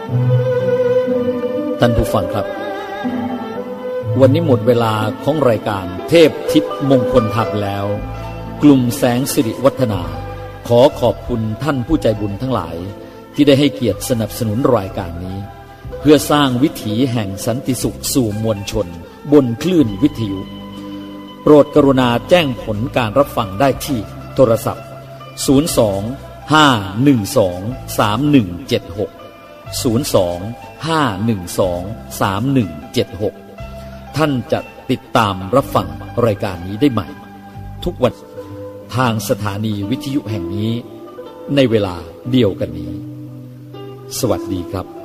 ท่านผู้ฟังครับวันนี้หมดเวลาของรายการเทพทิศมงคลธรรมแล้วกลุ่มแสงสิริวัฒนาขอขอบคุณท่านผู้ใจบุญทั้งหลายที่ได้ให้เกียรติสนับสนุนรายการนี้เพื่อสร้างวิถีแห่งสันติสุขสู่มวลชนบนคลื่นวิทยุโปรดกรุณาแจ้งผลการรับฟังได้ที่โทรศัพท์02-512-3176 02-512-3176 ท่านจะติดตามรับฟังรายการนี้ได้ใหม่ทุกวันทางสถานีวิทยุแห่งนี้ในเวลาเดียวกันนี้สวัสดีครับ